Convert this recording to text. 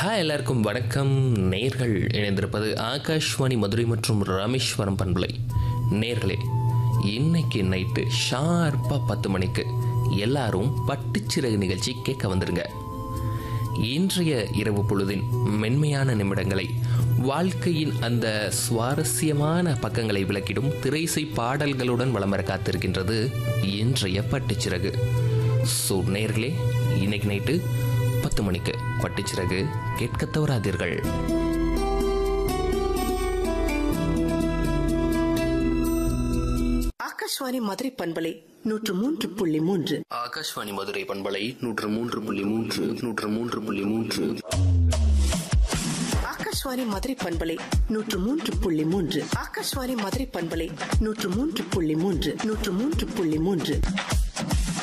எல்லாருக்கும் வணக்கம். நேர்கள் இணைந்திருப்பது ஆகாஷ்வாணி மதுரை மற்றும் ராமேஸ்வரம் பண்பலை. நேர்களே, இன்னைக்கு நைட்டு ஷார்ப்பாக 10 மணிக்கு எல்லாரும் பட்டுச்சிறகு நிகழ்ச்சி கேட்க வந்துடுங்க. இன்றைய இரவு பொழுதின் மென்மையான நிமிடங்களை, வாழ்க்கையின் அந்த சுவாரஸ்யமான பக்கங்களை விளக்கிடும் திரைசை பாடல்களுடன் வலம் வர காத்திருக்கின்றது இன்றைய பட்டுச்சிறகு. ஸோ நேர்களே, இன்னைக்கு நைட்டு 10 மணிக்கு பட்டுச்சிறகு கேட்க தவறாதீர்கள். ஆகாஷ்வாணி மதுரை பண்பலை 103.3. ஆகாஷ்வாணி மதுரை பண்பலை 103.3 103.3. ஆகாஷ்வாணி மதுரை பண்பலை 103.3. ஆகாஷ்வாணி மதுரை பண்பலை 103.3 103.3.